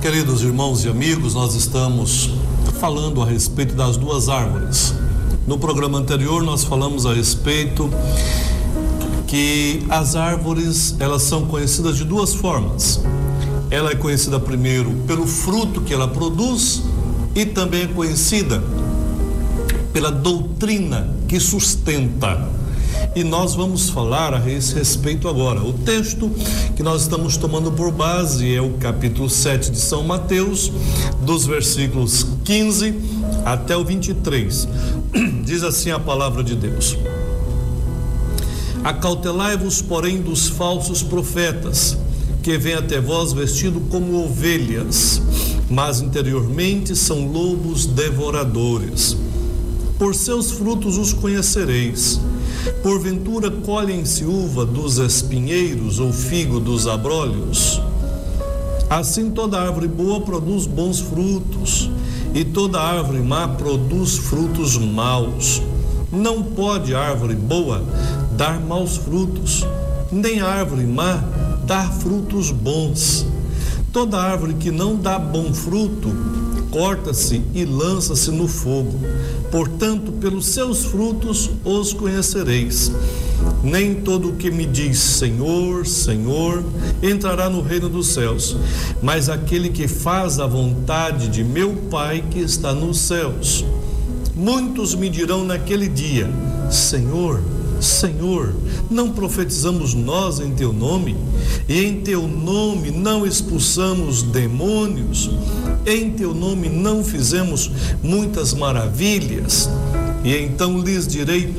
Queridos irmãos e amigos, nós estamos falando a respeito das duas árvores. No programa anterior nós falamos a respeito que as árvores, elas são conhecidas de duas formas. Ela é conhecida primeiro pelo fruto que ela produz e também é conhecida pela doutrina que sustenta. E nós vamos falar a esse respeito agora. O texto que nós estamos tomando por base é o capítulo 7 de São Mateus, dos versículos 15 até o 23. Diz assim a palavra de Deus: Acautelai-vos, porém, dos falsos profetas, que vêm até vós vestidos como ovelhas, mas interiormente são lobos devoradores. Por seus frutos os conhecereis. Porventura colhem-se uva dos espinheiros ou figo dos abrolhos? Assim toda árvore boa produz bons frutos, e toda árvore má produz frutos maus. Não pode a árvore boa dar maus frutos, nem a árvore má dar frutos bons. Toda árvore que não dá bom fruto, corta-se e lança-se no fogo. Portanto, pelos seus frutos os conhecereis. Nem todo o que me diz Senhor, Senhor, entrará no reino dos céus, mas aquele que faz a vontade de meu Pai que está nos céus. Muitos me dirão naquele dia: Senhor, Senhor, não profetizamos nós em teu nome? E em teu nome não expulsamos demônios? Em teu nome não fizemos muitas maravilhas? E então lhes direi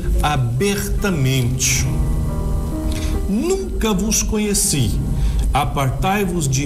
abertamente: nunca vos conheci. Apartai-vos de